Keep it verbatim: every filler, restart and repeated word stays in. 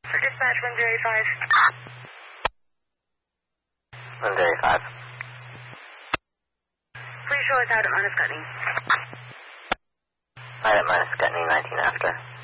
For dispatch one zero eight five. one zero eight five. Please show us out at minus Gutney. Right at minus Gutney, nineteen after.